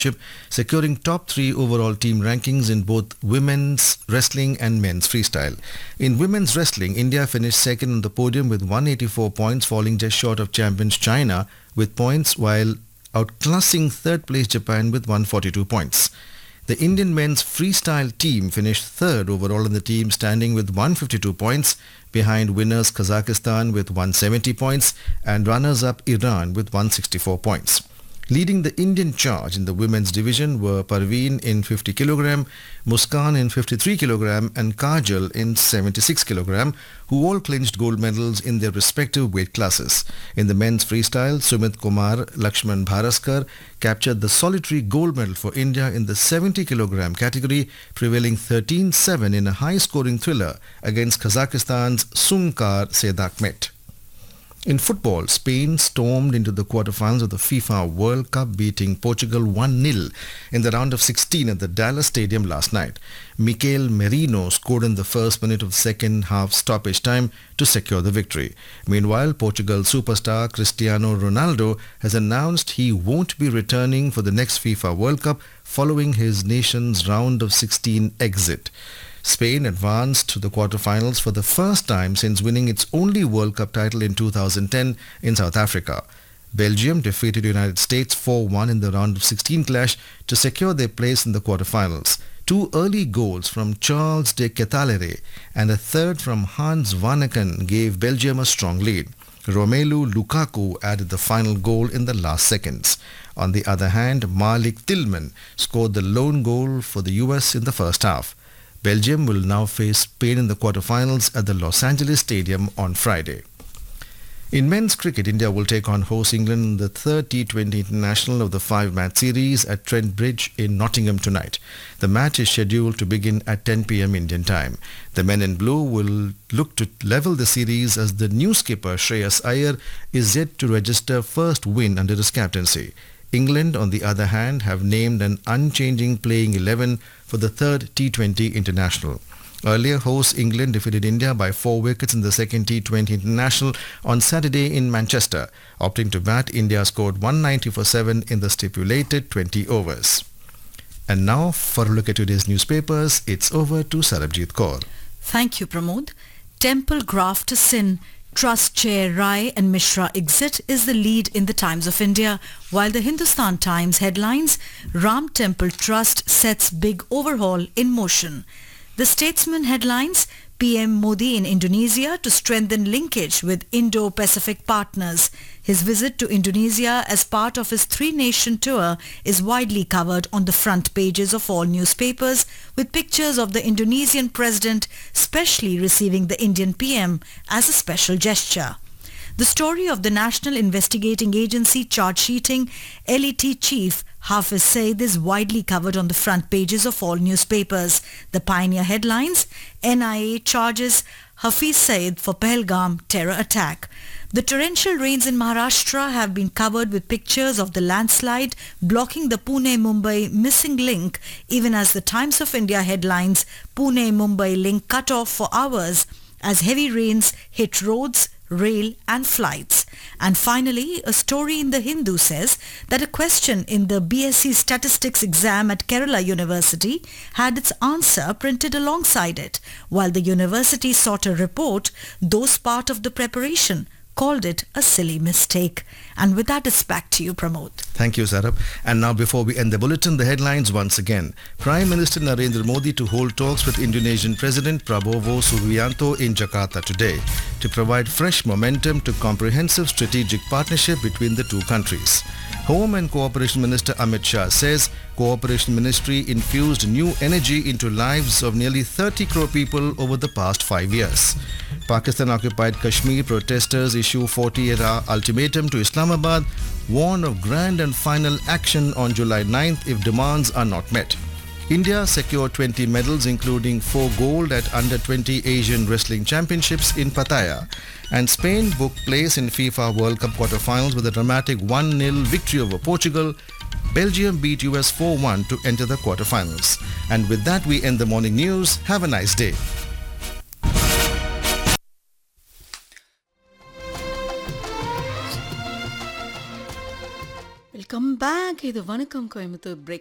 securing top three overall team rankings in both women's wrestling and men's freestyle. In women's wrestling, India finished second on the podium with 184 points, falling just short of champions China with points, while outclassing third place Japan with 142 points. The Indian men's freestyle team finished third overall in the team, standing with 152 points, behind winners Kazakhstan with 170 points and runners-up Iran with 164 points. Leading the Indian charge in the women's division were Parveen in 50 kg, Muskan in 53 kg and Kajal in 76 kg, who all clinched gold medals in their respective weight classes. In the men's freestyle, Sumit Kumar Lakshman Bharaskar captured the solitary gold medal for India in the 70 kg category, prevailing 13-7 in a high-scoring thriller against Kazakhstan's Sunkar Sedakmet. In football, Spain stormed into the quarterfinals of the FIFA World Cup, beating Portugal 1-0 in the round of 16 at the Dallas Stadium last night. Mikel Merino scored in the first minute of the second half stoppage time to secure the victory. Meanwhile, Portugal superstar Cristiano Ronaldo has announced he won't be returning for the next FIFA World Cup following his nation's round of 16 exit. Spain advanced to the quarterfinals for the first time since winning its only World Cup title in 2010 in South Africa. Belgium defeated the United States 4-1 in the round of 16 clash to secure their place in the quarterfinals. Two early goals from Charles de Ketelaere and a third from Hans Vanaken gave Belgium a strong lead. Romelu Lukaku added the final goal in the last seconds. On the other hand, Malik Tillman scored the lone goal for the US in the first half. Belgium will now face Spain in the quarterfinals at the Los Angeles Stadium on Friday. In men's cricket, India will take on host England in the third T20 International of the five-match series at Trent Bridge in Nottingham tonight. The match is scheduled to begin at 10 p.m. Indian time. The men in blue will look to level the series as the new skipper Shreyas Iyer is yet to register first win under his captaincy. England, on the other hand, have named an unchanging playing 11 for the third T20 International. Earlier, host England defeated India by 4 wickets in the second T20 International on Saturday in Manchester. Opting to bat, India scored 190 for 7 in the stipulated 20 overs. And now, for a look at today's newspapers, it's over to Sarabjit Kaur. Thank you, Pramod. Temple graft to sin. Trust Chair Rai and Mishra exit is the lead in the Times of India, while the Hindustan Times headlines, Ram Temple Trust sets big overhaul in motion. The Statesman headlines, PM Modi in Indonesia to strengthen linkage with Indo-Pacific partners. His visit to Indonesia as part of his three-nation tour is widely covered on the front pages of all newspapers, with pictures of the Indonesian president specially receiving the Indian PM as a special gesture. The story of the National Investigating Agency charge-sheeting LET chief Hafiz Saeed is widely covered on the front pages of all newspapers. The Pioneer headlines, NIA charges Hafiz Saeed for Pahalgam terror attack. The torrential rains in Maharashtra have been covered with pictures of the landslide blocking the Pune-Mumbai missing link, even as the Times of India headlines, Pune-Mumbai link cut off for hours as heavy rains hit roads, rail and flights. And finally, a story in the Hindu says that a question in the BSc Statistics exam at Kerala University had its answer printed alongside it, while the university sought a report, those part of the preparation called it a silly mistake. And with that, it's back to you, Pramod. Thank you, Sarab. And now, before we end the bulletin, the headlines once again. Prime Minister Narendra Modi to hold talks with Indonesian President Prabowo Subianto in Jakarta today to provide fresh momentum to comprehensive strategic partnership between the two countries. Home and Cooperation Minister Amit Shah says Cooperation Ministry infused new energy into lives of nearly 30 crore people over the past 5 years. Pakistan-occupied Kashmir protesters issue 48-hour ultimatum to Islamabad, warn of grand and final action on July 9th if demands are not met. India secured 20 medals, including 4 gold at Under-20 Asian Wrestling Championships in Pattaya. And Spain booked place in FIFA World Cup quarterfinals with a dramatic 1-0 victory over Portugal. Belgium beat US 4-1 to enter the quarterfinals. And with that, we end the morning news. Have a nice day. Welcome back. Okay, இது வணக்கம் கோயம்புத்தூர்